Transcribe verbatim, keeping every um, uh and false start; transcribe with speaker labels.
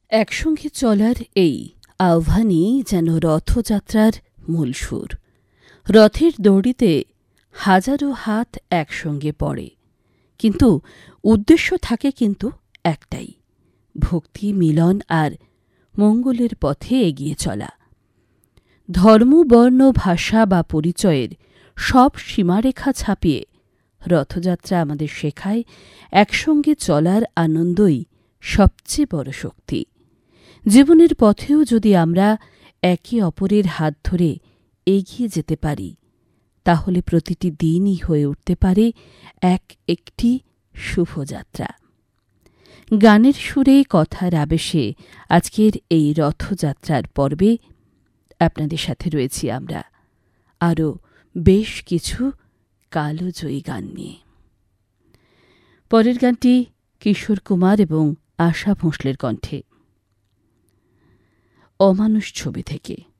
Speaker 1: একসঙ্গে চলার এই আহ্বানই যেন রথযাত্রার মূল সুর। রথের দড়িতে হাজারো হাত একসঙ্গে পড়ে, কিন্তু উদ্দেশ্য থাকে কিন্তু একটাই, ভক্তি, মিলন আর মঙ্গলের পথে এগিয়ে চলা। ধর্ম, বর্ণ, ভাষা বা পরিচয়ের সব সীমারেখা ছাপিয়ে রথযাত্রা আমাদের শেখায় একসঙ্গে চলার আনন্দই সবচেয়ে বড় শক্তি। জীবনের পথেও যদি আমরা একে অপরের হাত ধরে এগিয়ে যেতে পারি, তাহলে প্রতিটি দিনই হয়ে উঠতে পারে এক একটি শুভযাত্রা। গানের সুরে, কথার আবেশে আজকের এই রথযাত্রার পর্বে আপনাদের সাথে রয়েছি আমরা আরও বেশ কিছু কালজয়ী গান নিয়ে। পরের গানটি কিশোর কুমার এবং আশা ভোঁসলের কণ্ঠে, অমানুষ ছবি থেকে।